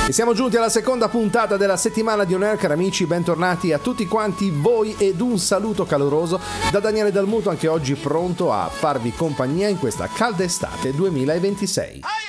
E siamo giunti alla seconda puntata della settimana di On Air, cari amici, bentornati a tutti quanti voi ed un saluto caloroso da Daniele Dalmuto, anche oggi pronto a farvi compagnia in questa calda estate 2026.